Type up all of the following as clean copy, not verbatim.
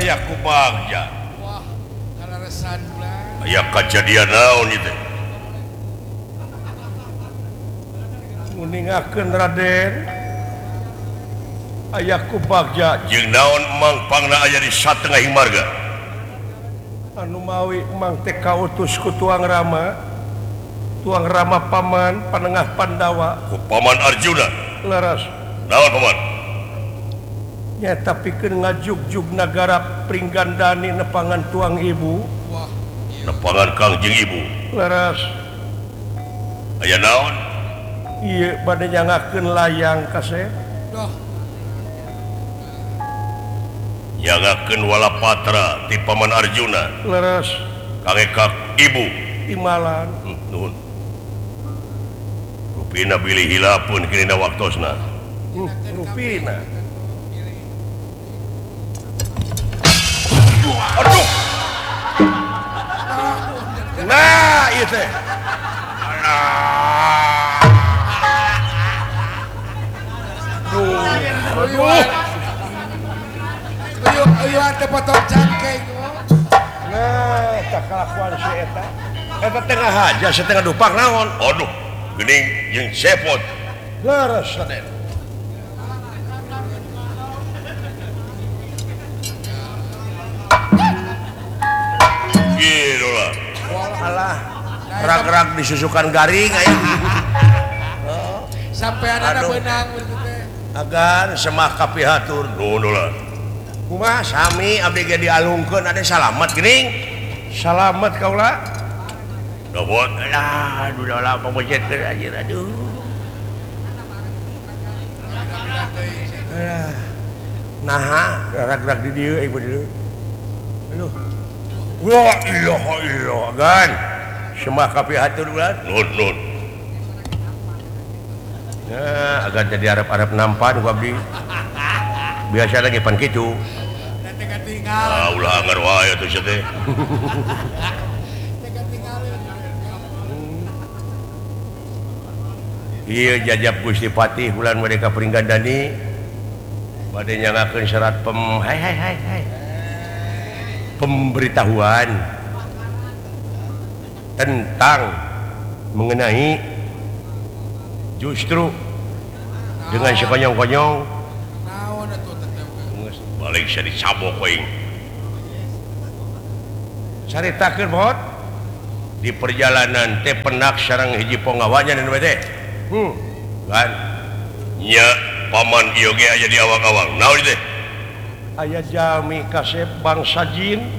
ayaku bagja wah kaleresan ulah aya kejadian naon itu nguningakeun Raden ayaku bagja jeung naon emang pangna aya di satengahing marga anu mawi emang teh kautus ku Tuang Rama paman panengah Pandawa ku paman Arjuna leres naon paman nyata pikeun ngajugjug nagara Pringgandani nepangan tuang ibu wah nepangan kang jeung ibu leres aya naon ieu bade nyangakeun layang kasep doh nyagakeun walapatra ti paman Arjuna leres kangge ka ibu imalan nuhun rupina bilih hilapun kini waktosna rupina aduh nah ieu teh aduh ayo ada potong cangkeng nah tak kalakuan si eta tengah aja setengah dupak naon aduh geuning jeung sepot leres Raden gitu lah alah rak-rak disusukan garing aya sampai ada Aduh. benang gitu teh agar semah kapihatur nuhun lah kumaha sami abdi ge dialungkeun ade salamet geuning salamet kaula dapat lah aduh dah lah pamujitkeun anjir aduh nah rak-rak di dieu ieu dieu aduh wah ilaha illallah gan semah kapihatur ulah nuhun nah agar jadi Arab-Arab nampan ku abdi biasa lagi pan kitu nanti ketinggalan ulah anggar wae atuh sia teh iya jajab Gusti Patih bulan mereka Pringgandani bade nyangakeun syarat pemberitahuan tentang mengenai justru dengan sekonyong-konyong naon atuh teh balik sia dicabok we caritakeun Mod di perjalanan teh penak sareng hiji pongawanya dan teh kan nya paman ieu ge aya di awang-awang naon teh aya jami kasep bangsa jin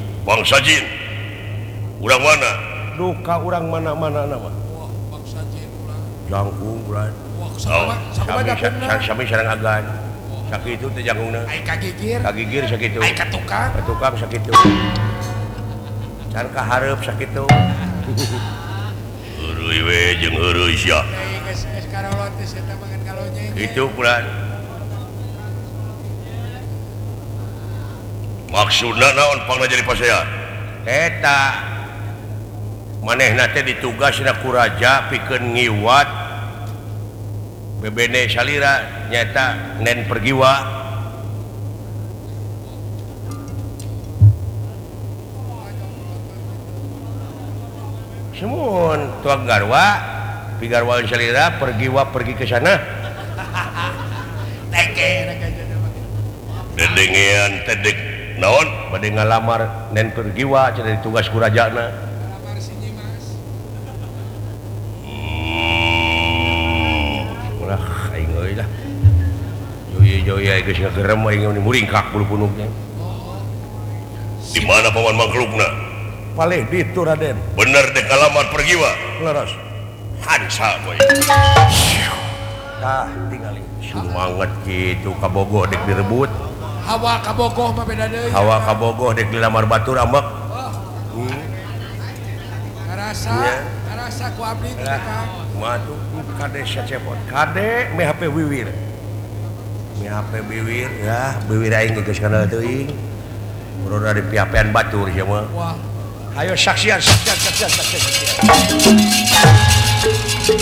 urang mana duka urang mana-mana nama wah bangsa jin ulah jangkung bulan wah Oh, sami sareng agan sakitu teh janggungna ai kagigir kagigir sakitu ai katukang katukang sakitu can kahareup sakitu heureui we jeung heureui sia geus karolot teh eta mangan kalonyeng itu bulan maksudna naon pangna jadi pasean eta manehna teh ditugasna ku raja pikeun ngiwat bebene salira nyata nen pergiwa semun tuang garwa pigarwa salira pergi ke sana teke dedengean tedek naon bade ngalamar nen pergiwa cenah ditugas ku rajana lamar si Nyimas ulah aing euy lah joy geus ngagerem aing muringkak bulu punuknya di mana paman makhlukna palih ditu Raden bener dek alamat pergiwa leres hansa boy tah tingali semangat kitu kabogoh dek direbut hawa kabogoh mah beda deui hawa kabogoh dek dilamar batur ambek ngarasa Iya. ngarasa ku abdi teh Kang matu kade sacepot kade me HP wiwir ya wiwir aing geus kana teuing urang dari piapean batur sia mah wah ayo saksian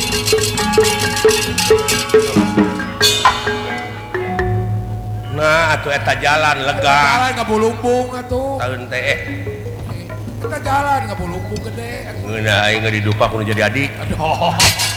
nah tuh eta jalan lega Jalan ngabulumbung atuh. tahun teh Kita jalan ngabulumbung gede. ngeuna aing didupak kudu jadi adik Aduh.